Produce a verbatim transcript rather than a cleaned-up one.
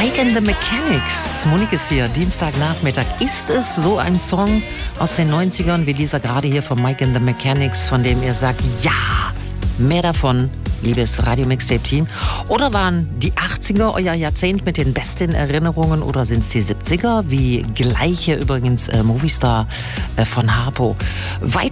Mike and the Mechanics. Monique ist hier, Dienstagnachmittag. Ist es so ein Song aus den neunzigern wie dieser gerade hier von Mike and the Mechanics, von dem ihr sagt, ja, mehr davon, liebes Radio-Mixtape-Team? Oder waren die achtziger euer Jahrzehnt mit den besten Erinnerungen oder sind es die siebziger? Wie gleiche übrigens äh, Movistar äh, von Harpo. Weiter